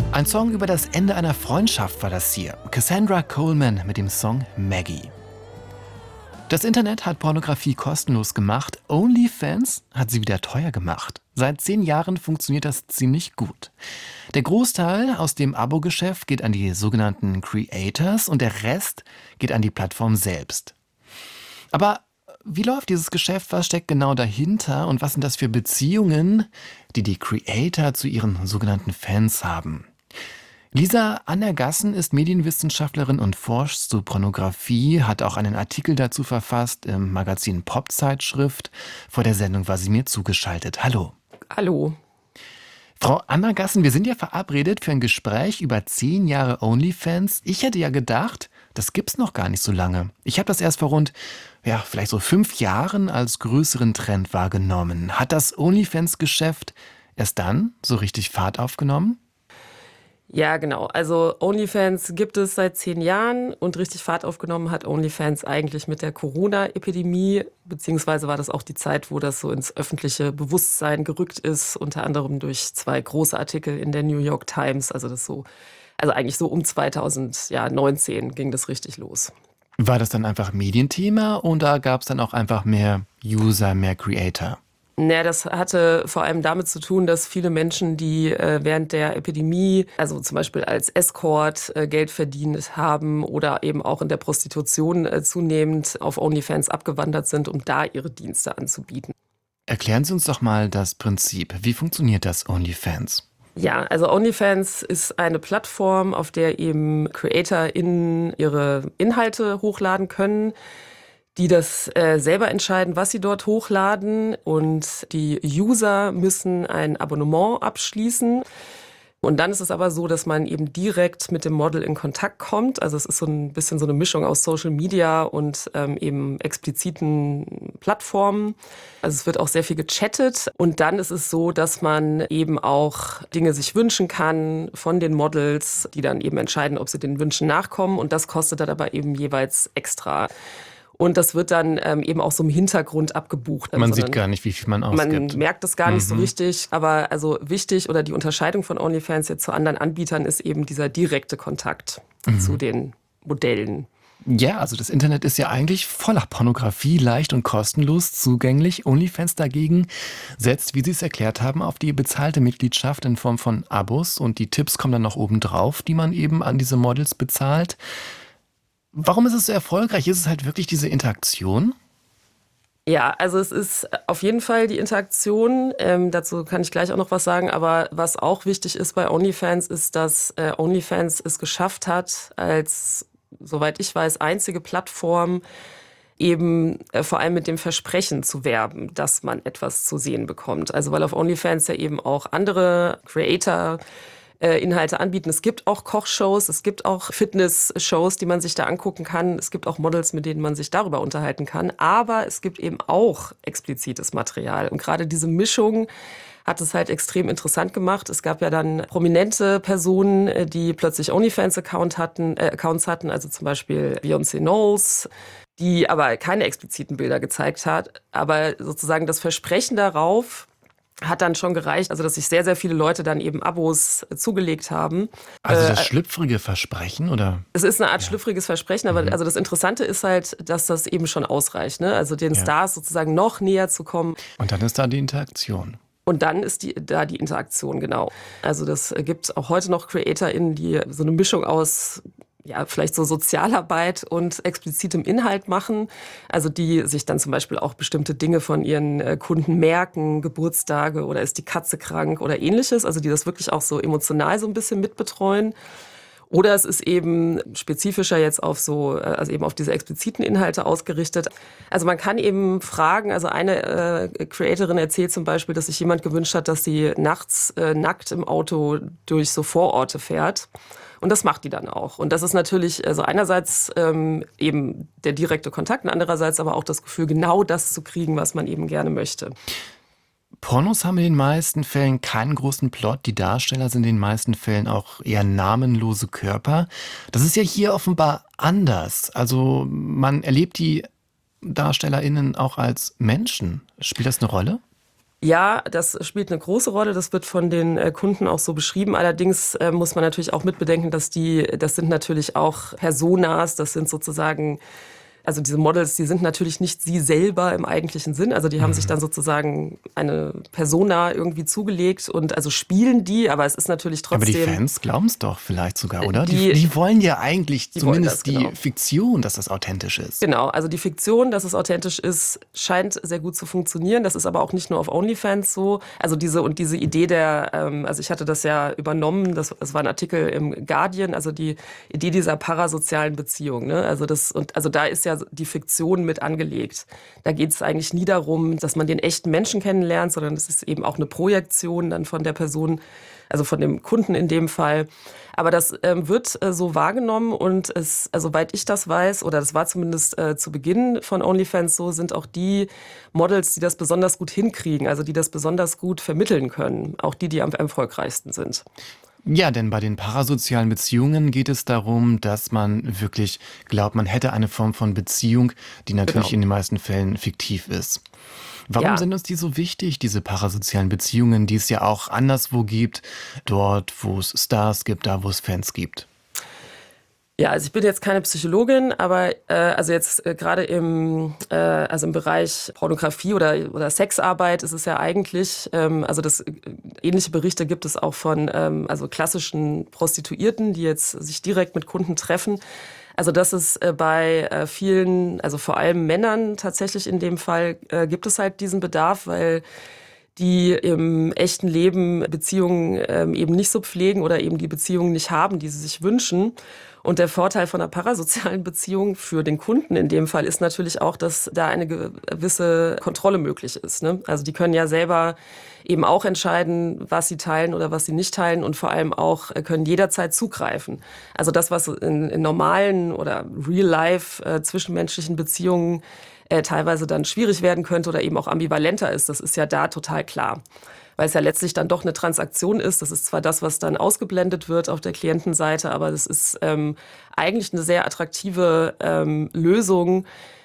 Ein Song über das Ende einer Freundschaft war das hier. Cassandra Coleman mit dem Song Maggie. Das Internet hat Pornografie kostenlos gemacht, OnlyFans hat sie wieder teuer gemacht. Seit 10 Jahren funktioniert das ziemlich gut. Der Großteil aus dem Abo-Geschäft geht an die sogenannten Creators und der Rest geht an die Plattform selbst. Aber wie läuft dieses Geschäft? Was steckt genau dahinter? Und was sind das für Beziehungen, die die Creator zu ihren sogenannten Fans haben? Lisa Annergassen ist Medienwissenschaftlerin und forscht zu Pornografie, hat auch einen Artikel dazu verfasst im Magazin Pop-Zeitschrift. Vor der Sendung war sie mir zugeschaltet. Hallo. Hallo. Frau Annergassen, wir sind ja verabredet für ein Gespräch über 10 Jahre OnlyFans. Ich hätte ja gedacht, das gibt's noch gar nicht so lange. Ich habe das erst vor rund, vielleicht so 5 Jahren als größeren Trend wahrgenommen. Hat das OnlyFans-Geschäft erst dann so richtig Fahrt aufgenommen? Ja, genau. Also OnlyFans gibt es seit 10 Jahren und richtig Fahrt aufgenommen hat OnlyFans eigentlich mit der Corona-Epidemie, beziehungsweise war das auch die Zeit, wo das so ins öffentliche Bewusstsein gerückt ist, unter anderem durch 2 große Artikel in der New York Times. Also eigentlich so um 2019 ging das richtig los. War das dann einfach Medienthema oder gab es dann auch einfach mehr User, mehr Creator? Naja, das hatte vor allem damit zu tun, dass viele Menschen, die während der Epidemie, also zum Beispiel als Escort Geld verdient haben oder eben auch in der Prostitution zunehmend auf OnlyFans abgewandert sind, um da ihre Dienste anzubieten. Erklären Sie uns doch mal das Prinzip. Wie funktioniert das OnlyFans? Ja, also OnlyFans ist eine Plattform, auf der eben CreatorInnen ihre Inhalte hochladen können, die das selber entscheiden, was sie dort hochladen. Und die User müssen ein Abonnement abschließen. Und dann ist es aber so, dass man eben direkt mit dem Model in Kontakt kommt. Also es ist so ein bisschen so eine Mischung aus Social Media und eben expliziten Plattformen. Also es wird auch sehr viel gechattet. Und dann ist es so, dass man eben auch Dinge sich wünschen kann von den Models, die dann eben entscheiden, ob sie den Wünschen nachkommen. Und das kostet dann aber eben jeweils extra. Und das wird dann eben auch so im Hintergrund abgebucht. Man sieht gar nicht, wie viel man ausgibt. Man merkt das gar nicht so richtig. Aber also wichtig oder die Unterscheidung von OnlyFans jetzt zu anderen Anbietern ist eben dieser direkte Kontakt zu den Modellen. Ja, also das Internet ist ja eigentlich voller Pornografie, leicht und kostenlos zugänglich. OnlyFans dagegen setzt, wie Sie es erklärt haben, auf die bezahlte Mitgliedschaft in Form von Abos. Und die Tipps kommen dann noch oben drauf, die man eben an diese Models bezahlt. Warum ist es so erfolgreich? Ist es halt wirklich diese Interaktion? Ja, also es ist auf jeden Fall die Interaktion. Dazu kann ich gleich auch noch was sagen. Aber was auch wichtig ist bei OnlyFans, ist, dass OnlyFans es geschafft hat, als, soweit ich weiß, einzige Plattform eben vor allem mit dem Versprechen zu werben, dass man etwas zu sehen bekommt. Also weil auf OnlyFans ja eben auch andere Creator Inhalte anbieten. Es gibt auch Kochshows, es gibt auch Fitnessshows, die man sich da angucken kann. Es gibt auch Models, mit denen man sich darüber unterhalten kann. Aber es gibt eben auch explizites Material. Und gerade diese Mischung hat es halt extrem interessant gemacht. Es gab ja dann prominente Personen, die plötzlich OnlyFans-Accounts hatten, also zum Beispiel Beyoncé Knowles, die aber keine expliziten Bilder gezeigt hat. Aber sozusagen das Versprechen darauf hat dann schon gereicht, also dass sich sehr, sehr viele Leute dann eben Abos zugelegt haben. Also das schlüpfrige Versprechen, oder? Es ist eine Art schlüpfriges Versprechen, aber also das Interessante ist halt, dass das eben schon ausreicht, ne? Also den Stars sozusagen noch näher zu kommen. Und dann ist da die Interaktion. Und dann ist da die Interaktion, genau. Also das gibt auch heute noch CreatorInnen, die so eine Mischung aus vielleicht so Sozialarbeit und explizitem Inhalt machen. Also die sich dann zum Beispiel auch bestimmte Dinge von ihren Kunden merken, Geburtstage oder ist die Katze krank oder ähnliches. Also die das wirklich auch so emotional so ein bisschen mitbetreuen. Oder es ist eben spezifischer jetzt also eben auf diese expliziten Inhalte ausgerichtet. Also man kann eben fragen, also eine Creatorin erzählt zum Beispiel, dass sich jemand gewünscht hat, dass sie nachts nackt im Auto durch so Vororte fährt. Und das macht die dann auch. Und das ist natürlich also einerseits eben der direkte Kontakt und andererseits aber auch das Gefühl, genau das zu kriegen, was man eben gerne möchte. Pornos haben in den meisten Fällen keinen großen Plot. Die Darsteller sind in den meisten Fällen auch eher namenlose Körper. Das ist ja hier offenbar anders. Also man erlebt die DarstellerInnen auch als Menschen. Spielt das eine Rolle? Ja, das spielt eine große Rolle. Das wird von den Kunden auch so beschrieben. Allerdings muss man natürlich auch mitbedenken, das sind natürlich auch Personas, das sind sozusagen, also diese Models, die sind natürlich nicht sie selber im eigentlichen Sinn. Also die haben sich dann sozusagen eine Persona irgendwie zugelegt und also spielen die, aber es ist natürlich Aber die trotzdem. Fans glauben es doch vielleicht sogar, oder? Die- Die wollen ja eigentlich Die wollen das, zumindest die genau. Fiktion, dass das authentisch ist. Genau, also die Fiktion, dass es authentisch ist, scheint sehr gut zu funktionieren. Das ist aber auch nicht nur auf OnlyFans so. Also diese Idee also ich hatte das ja übernommen, das war ein Artikel im Guardian, also die Idee dieser parasozialen Beziehung. Ne? Also da ist ja die Fiktion mit angelegt. Da geht es eigentlich nie darum, dass man den echten Menschen kennenlernt, sondern es ist eben auch eine Projektion dann von der Person, also von dem Kunden in dem Fall. Aber das wird so wahrgenommen und soweit ich das weiß, oder das war zumindest zu Beginn von OnlyFans so, sind auch die Models, die das besonders gut hinkriegen, also die das besonders gut vermitteln können, auch die am erfolgreichsten sind. Ja, denn bei den parasozialen Beziehungen geht es darum, dass man wirklich glaubt, man hätte eine Form von Beziehung, die natürlich Genau. in den meisten Fällen fiktiv ist. Warum Ja. sind uns die so wichtig, diese parasozialen Beziehungen, die es ja auch anderswo gibt, dort, wo es Stars gibt, da, wo es Fans gibt? Ja, also ich bin jetzt keine Psychologin, aber also jetzt gerade also im Bereich Pornografie oder Sexarbeit ist es ja eigentlich, ähnliche Berichte gibt es auch von also klassischen Prostituierten, die jetzt sich direkt mit Kunden treffen. Also das ist bei vielen, also vor allem Männern tatsächlich in dem Fall, gibt es halt diesen Bedarf, weil die im echten Leben Beziehungen eben nicht so pflegen oder eben die Beziehungen nicht haben, die sie sich wünschen. Und der Vorteil von einer parasozialen Beziehung für den Kunden in dem Fall ist natürlich auch, dass da eine gewisse Kontrolle möglich ist. Ne? Also die können ja selber eben auch entscheiden, was sie teilen oder was sie nicht teilen und vor allem auch können jederzeit zugreifen. Also das, was in normalen oder real-life zwischenmenschlichen Beziehungen teilweise dann schwierig werden könnte oder eben auch ambivalenter ist, das ist ja da total klar. Weil es ja letztlich dann doch eine Transaktion ist. Das ist zwar das, was dann ausgeblendet wird auf der Klientenseite, aber das ist eigentlich eine sehr attraktive Lösung,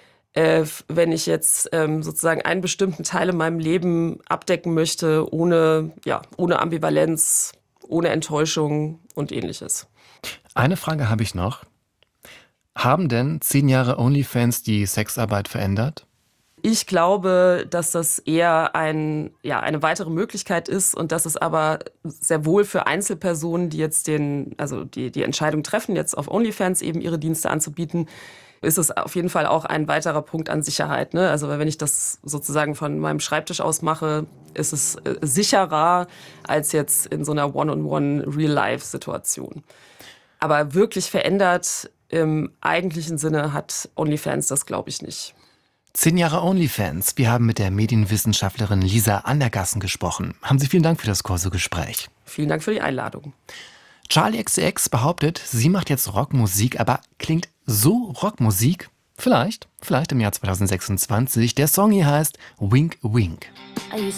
wenn ich jetzt sozusagen einen bestimmten Teil in meinem Leben abdecken möchte, ohne Ambivalenz, ohne Enttäuschung und Ähnliches. Eine Frage habe ich noch. Haben denn 10 Jahre OnlyFans die Sexarbeit verändert? Ich glaube, dass das eher eine weitere Möglichkeit ist und dass es aber sehr wohl für Einzelpersonen, die jetzt die Entscheidung treffen, jetzt auf OnlyFans eben ihre Dienste anzubieten, ist es auf jeden Fall auch ein weiterer Punkt an Sicherheit. Ne? Also wenn ich das sozusagen von meinem Schreibtisch aus mache, ist es sicherer als jetzt in so einer One-on-One-Real-Life-Situation. Aber wirklich verändert im eigentlichen Sinne hat OnlyFans das, glaube ich, nicht. 10 Jahre OnlyFans. Wir haben mit der Medienwissenschaftlerin Lisa Andergassen gesprochen. Haben Sie vielen Dank für das kurze Gespräch. Vielen Dank für die Einladung. Charli XCX behauptet, sie macht jetzt Rockmusik, aber klingt so Rockmusik? Vielleicht im Jahr 2026. Der Song hier heißt Wink Wink.